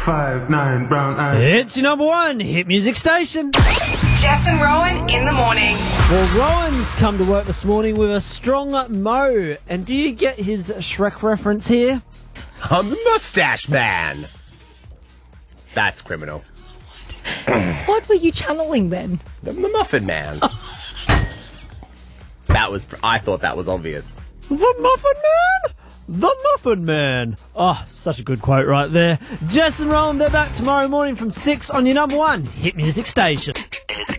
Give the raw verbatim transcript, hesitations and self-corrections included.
five, nine, brown eyes. It's your number one hit music station. Jess and Rowan in the morning. Well, Rowan's come to work this morning with a strong mo. And do you get his Shrek reference here? I'm the mustache man. That's criminal. What were you channeling then? The, the muffin man. That was, I thought that was obvious. The Muffin Man? The Muffin Man. Oh, such a good quote right there. Jess and Rowan, they're back tomorrow morning from six on your number one hit music station.